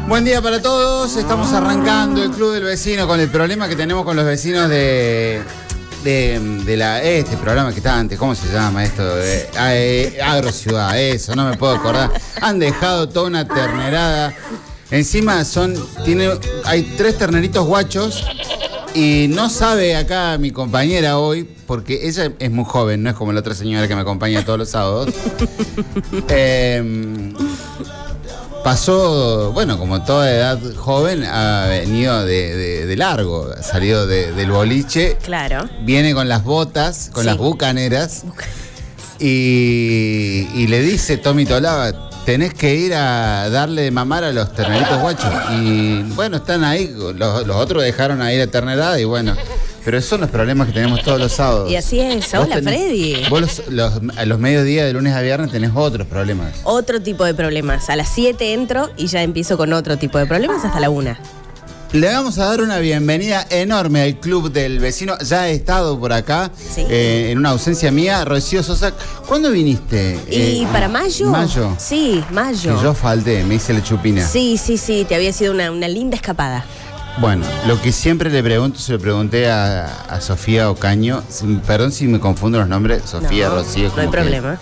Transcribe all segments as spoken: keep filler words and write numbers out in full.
Buen día para todos, estamos arrancando el Club del Vecino con el problema que tenemos con los vecinos de, de, de la, este programa que está antes, ¿cómo se llama esto? Eh, eh, Agrociudad, eso, no me puedo acordar. Han dejado toda una ternerada. Encima son, tiene, hay tres terneritos guachos y no sabe acá mi compañera hoy, porque ella es muy joven, no es como la otra señora que me acompaña todos los sábados. Eh, Pasó, bueno, como toda edad joven, ha venido de, de, de largo, ha salido de, del boliche. Claro. Viene con las botas, con sí. las bucaneras. Y, y le dice Tommy Tolaba, tenés que ir a darle de mamar a los terneritos guachos. Y bueno, están ahí, los, los otros dejaron ahí la ternedad y bueno... Pero esos son los problemas que tenemos todos los sábados. Y así es. Hola, tenés, Freddy. Vos los, los, a los mediodías de lunes a viernes tenés otros problemas. Otro tipo de problemas. A las siete entro y ya empiezo con otro tipo de problemas hasta la una. Le vamos a dar una bienvenida enorme al Club del Vecino. Ya he estado por acá, sí. eh, en una ausencia mía. Rocío Sosa, ¿cuándo viniste? ¿Y eh, para mayo? ¿Mayo? Sí, mayo. Que yo falté, me hice la chupina. Sí, sí, sí, te había sido una, una linda escapada. Bueno, lo que siempre le pregunto, se lo pregunté a, a Sofía Ocaño, perdón si me confundo los nombres, Sofía, no, Rocío. No hay problema.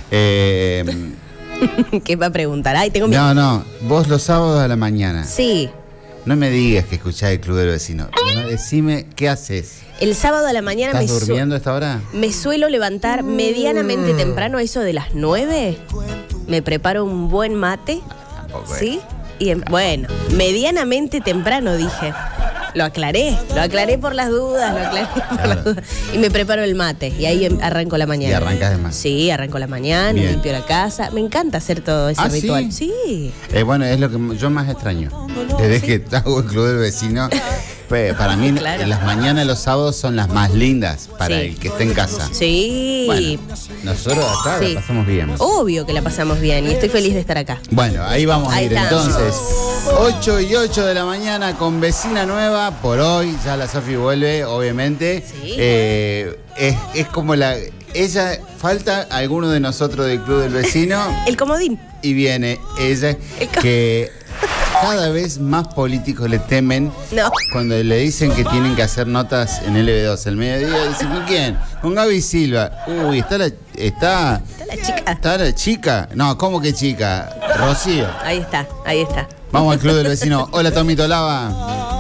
Eh, ¿Qué va a preguntar? Ay, tengo miedo. No, no, vos los sábados a la mañana. Sí. No me digas que escuchás el Club del Vecino. No, decime, ¿qué haces? El sábado a la mañana ¿Estás me durmiendo a esta hora? Me suelo levantar medianamente mm. temprano, a eso de las nueve. Me preparo un buen mate. Tampoco es. ¿Sí? Y en, bueno, medianamente temprano dije. Lo aclaré, lo aclaré por las dudas, lo aclaré por claro. las dudas. Y me preparo el mate y ahí arranco la mañana. ¿Y arrancas de más? Sí, arranco la mañana, Bien. limpio la casa. Me encanta hacer todo ese ¿Ah, ritual. Sí. sí. Eh, bueno, es lo que yo más extraño. Desde ¿Sí? que hago el Club del Vecino. Pues, para mí, claro. las mañanas de los sábados son las más lindas para sí. el que esté en casa. Sí. Bueno, nosotros acá sí. la pasamos bien. Obvio que la pasamos bien y estoy feliz de estar acá. Bueno, ahí vamos ahí a ir estamos. Entonces. ocho y ocho de la mañana con vecina nueva. Por hoy, ya la Sofi vuelve, obviamente. Sí. Eh, es, es como la... Ella, falta alguno de nosotros del Club del Vecino. El comodín. Y viene ella, que... Cada vez más políticos le temen no. cuando le dicen que tienen que hacer notas en L B dos el mediodía. Dicen, ¿con quién? Con Gaby Silva. Uy, está la, está, está la chica. ¿Está la chica? No, ¿cómo que chica? Rocío. Ahí está, ahí está. Vamos al Club del Vecino. Hola, Tommy Tolaba.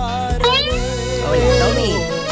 Hola, Tommy.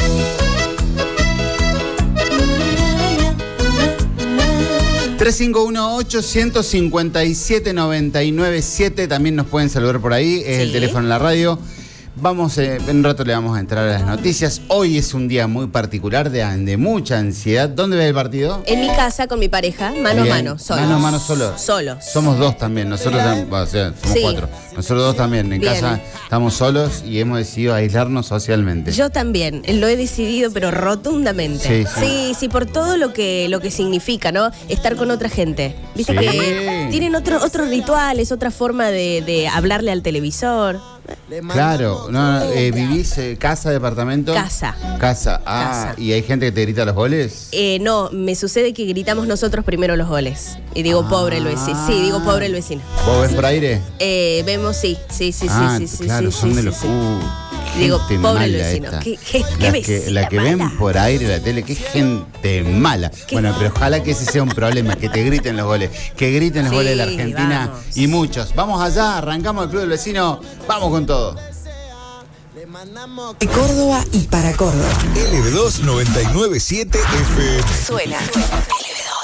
tres cinco uno ocho, uno cinco siete, nueve nueve siete. También nos pueden saludar por ahí. Es sí. el teléfono en la radio. Vamos, eh, en un rato le vamos a entrar a las noticias. Hoy es un día muy particular, de, de mucha ansiedad. ¿Dónde ves el partido? En mi casa con mi pareja, mano Bien. a mano, solos. Mano a mano, solos. Solos. Somos dos también, nosotros también, o sea, somos sí. cuatro. Nosotros dos también, en Bien. casa estamos solos y hemos decidido aislarnos socialmente. Yo también, lo he decidido, pero rotundamente. Sí, sí, sí, sí por todo lo que, lo que significa, ¿no? Estar con otra gente. Viste sí. que tienen otro, otros rituales, otra forma de, de hablarle al televisor. Claro, no, eh, ¿vivís eh, casa, departamento? Casa. Casa, ah, casa. ¿Y hay gente que te grita los goles? Eh, no, me sucede que gritamos nosotros primero los goles. Y digo, ah. pobre el vecino. Sí, digo, pobre el vecino. ¿Vos ves por aire? Eh, vemos, sí, sí, sí, ah, sí, sí, claro, sí, son sí, de los... sí. Uh, digo, pobre el vecino. ¿Qué, qué, qué la que, la que ven por aire la tele, qué gente mala. ¿Qué? Bueno, pero ojalá que ese sea un problema, que te griten los goles, que griten los sí, goles de la Argentina vamos. Y muchos. Vamos allá, arrancamos el Club del Vecino, vamos con todo. De Córdoba y para Córdoba. L B dos noventa y nueve punto siete F M. Suena.